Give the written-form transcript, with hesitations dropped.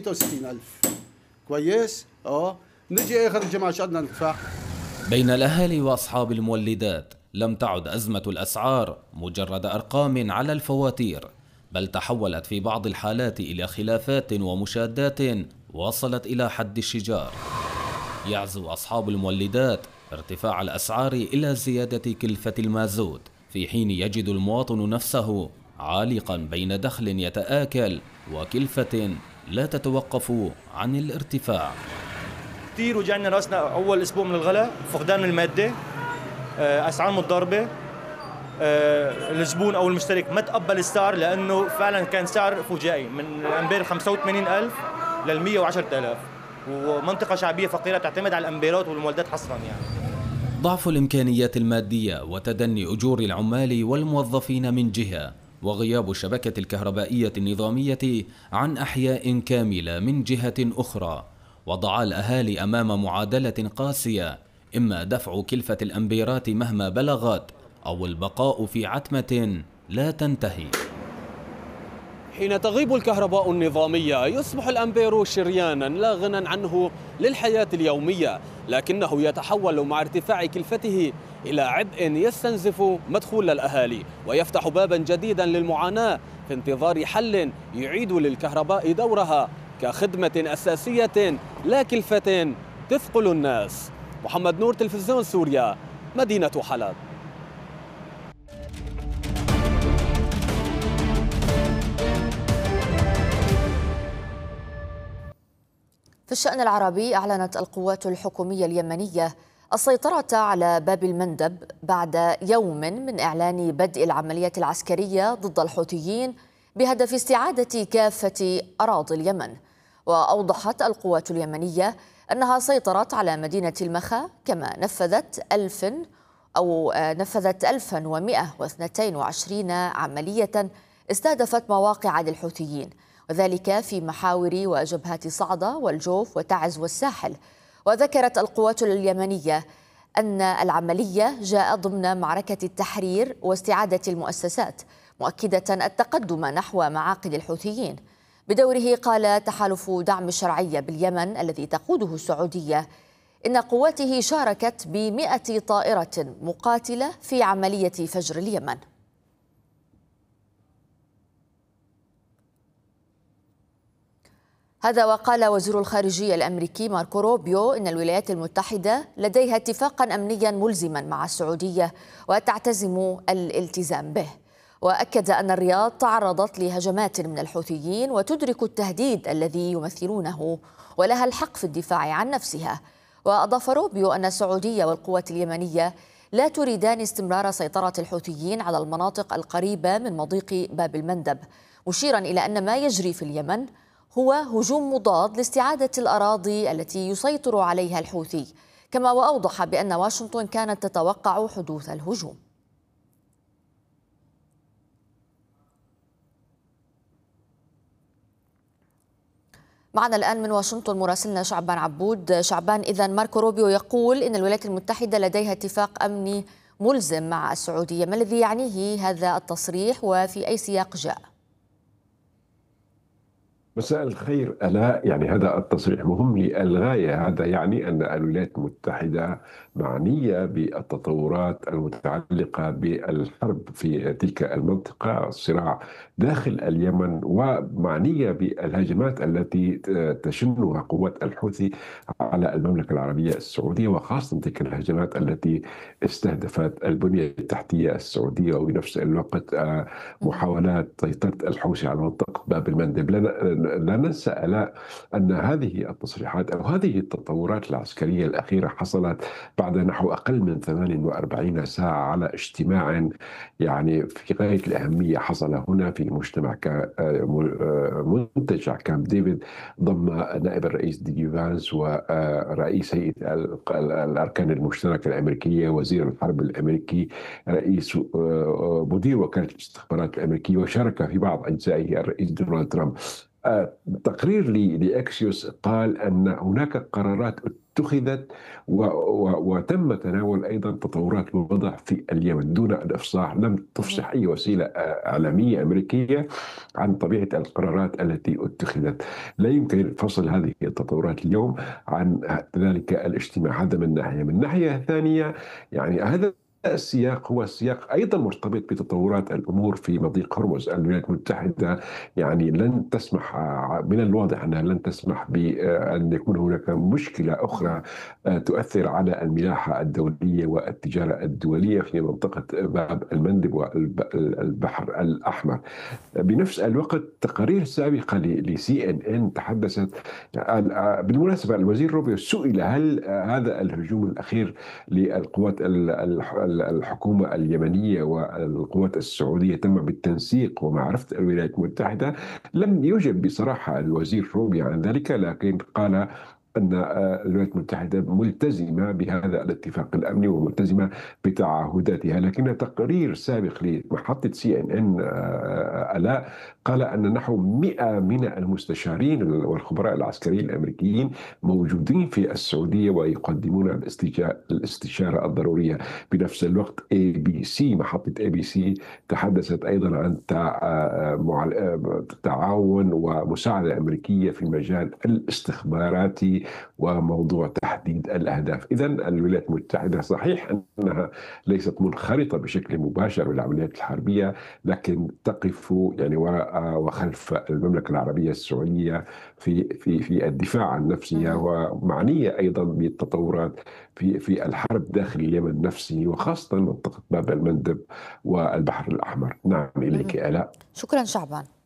66000. كويس؟ نجي آخر الجمعة شو بدنا ندفع؟ بين الأهالي وأصحاب المولدات لم تعد أزمة الأسعار مجرد أرقام على الفواتير، بل تحولت في بعض الحالات إلى خلافات ومشادات وصلت إلى حد الشجار. يعزو أصحاب المولدات ارتفاع الأسعار إلى زيادة كلفة المازوت، في حين يجد المواطن نفسه عالقا بين دخل يتآكل وكلفة لا تتوقف عن الارتفاع. كثير وجعنا راسنا أول أسبوع من الغلاء، فقدان المادة، أسعار متضاربة، الزبون أو المشترك ما تقبل السعر لأنه فعلا كان سعر فجائي من الأمبير 85,000 لل 110,000، ومنطقة شعبية فقيرة تعتمد على الأمبيرات والمولدات حصرا يعني. ضعف الإمكانيات المادية وتدني أجور العمال والموظفين من جهة، وغياب الشبكة الكهربائية النظامية عن أحياء كاملة من جهة أخرى، وضع الأهالي أمام معادلة قاسية: إما دفع كلفة الأمبيرات مهما بلغت، أو البقاء في عتمة لا تنتهي. حين تغيب الكهرباء النظامية يصبح الأمبير شريانا لا غنى عنه للحياة اليومية، لكنه يتحول مع ارتفاع كلفته إلى عبء يستنزف مدخول الأهالي، ويفتح بابا جديدا للمعاناة في انتظار حل يعيد للكهرباء دورها كخدمة أساسية لا كلفة تثقل الناس. محمد نور، تلفزيون سوريا، مدينة حلب. في الشأن العربي، أعلنت القوات الحكومية اليمنية السيطرة على باب المندب بعد يوم من إعلان بدء العملية العسكرية ضد الحوثيين بهدف استعادة كافة أراضي اليمن. وأوضحت القوات اليمنية أنها سيطرت على مدينة المخا، كما نفذت 1122 عملية استهدفت مواقع للحوثيين، وذلك في محاور وجبهات صعدة والجوف وتعز والساحل. وذكرت القوات اليمنية أن العملية جاء ضمن معركة التحرير واستعادة المؤسسات، مؤكدة التقدم نحو معاقل الحوثيين. بدوره قال تحالف دعم الشرعية باليمن الذي تقوده السعودية إن قواته شاركت ب100 طائرة مقاتلة في عملية فجر اليمن. هذا وقال وزير الخارجية الأمريكي ماركو روبيو إن الولايات المتحدة لديها اتفاقا أمنيا ملزما مع السعودية وتعتزم الالتزام به. وأكد أن الرياض تعرضت لهجمات من الحوثيين وتدرك التهديد الذي يمثلونه ولها الحق في الدفاع عن نفسها. وأضاف روبيو أن السعودية والقوات اليمنية لا تريدان استمرار سيطرة الحوثيين على المناطق القريبة من مضيق باب المندب، مشيرا إلى أن ما يجري في اليمن هو هجوم مضاد لاستعادة الأراضي التي يسيطر عليها الحوثي، كما وأوضح بأن واشنطن كانت تتوقع حدوث الهجوم. معنا الآن من واشنطن مراسلنا شعبان عبود. شعبان، إذن ماركو روبيو يقول إن الولايات المتحدة لديها اتفاق أمني ملزم مع السعودية، ما الذي يعنيه هذا التصريح وفي أي سياق جاء؟ مساء الخير آلاء. يعني هذا التصريح مهم للغاية. هذا يعني أن الولايات المتحدة معنية بالتطورات المتعلقة بالحرب في تلك المنطقة، الصراع داخل اليمن، ومعنية بالهجمات التي تشنها قوات الحوثي على المملكة العربية السعودية، وخاصة تلك الهجمات التي استهدفت البنية التحتية السعودية، وفي نفس الوقت محاولات سيطرة الحوثي على منطقة باب المندب. لا ننسى ألا أن هذه التصريحات أو هذه التطورات العسكرية الأخيرة حصلت بعد نحو أقل من 48 ساعة على اجتماع يعني في غاية الأهمية حصل هنا في مجتمع منتجع كامب ديفيد، ضم نائب الرئيس دي فانس ورئيس هيئة الأركان المشتركة الأمريكية، وزير الحرب الأمريكي، رئيس مدير وكالة الاستخبارات الأمريكية، وشارك في بعض أجزائه الرئيس دونالد ترامب. تقرير لأكسيوس قال أن هناك قرارات اتخذت وتم تناول أيضا تطورات الوضع في اليمن دون الإفصاح. لم تفصح أي وسيلة إعلامية أمريكية عن طبيعة القرارات التي اتخذت. لا يمكن فصل هذه التطورات اليوم عن ذلك الاجتماع. هذا من ناحية. من ناحية ثانية يعني هذا السياق هو سياق أيضا مرتبط بتطورات الأمور في مضيق هرمز. الولايات المتحدة يعني لن تسمح، من الواضح أنها لن تسمح بأن يكون هناك مشكلة أخرى تؤثر على الملاحة الدولية والتجارة الدولية في منطقة باب المندب والبحر الأحمر. بنفس الوقت تقارير سابقة لسي ان ان تحدثت. بالمناسبة الوزير روبيو سئل هل هذا الهجوم الأخير للقوات الحكومة اليمنية والقوات السعودية تم بالتنسيق ومعرفة الولايات المتحدة، لم يجب بصراحة الوزير روبيو عن ذلك، لكن قال أن الولايات المتحدة ملتزمة بهذا الاتفاق الأمني وملتزمة بتعهداتها. لكن تقرير سابق لمحطة سي ان ان آلاء قال أن نحو 100 من المستشارين والخبراء العسكريين الأمريكيين موجودين في السعودية ويقدمون الاستشارة الضرورية. بنفس الوقت محطة ABC تحدثت أيضا عن تعاون ومساعدة أمريكية في المجال الاستخباراتي وموضوع تحديد الأهداف. إذن الولايات المتحدة صحيح أنها ليست منخرطة بشكل مباشر بالعمليات الحربية، لكن تقف يعني وراء وخلف المملكة العربية السعودية في الدفاع عن نفسها، ومعنية أيضا بالتطورات في الحرب داخل اليمن نفسه وخاصة منطقة باب المندب والبحر الأحمر. نعم، إليك آلاء. شكرا شعبان.